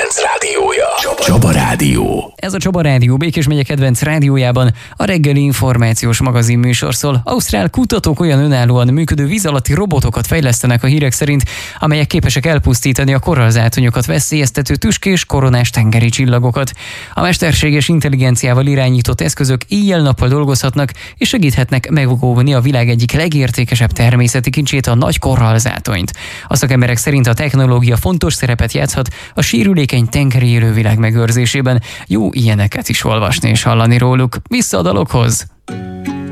kedvenc rádiója. Csaba Rádió. Ez a Csaba Rádió Békés megye kedvenc rádiójában a reggeli információs magazin műsor szól. Ausztrál kutatók olyan önállóan működő víz alatti robotokat fejlesztenek a hírek szerint, amelyek képesek elpusztítani a korallzátonyokat veszélyeztető tüskés koronás tengeri csillagokat. A mesterséges intelligenciával irányított eszközök éjjel-nappal dolgozhatnak és segíthetnek megóvni a világ egyik legértékesebb természeti kincsét, a nagy korallzátonyt. A szakemberek szerint a technológia fontos szerepet játszhat a sérülékeny tengeri élővilág megőrzésében. Jó ilyeneket is olvasni és hallani róluk. Vissza a dalokhoz!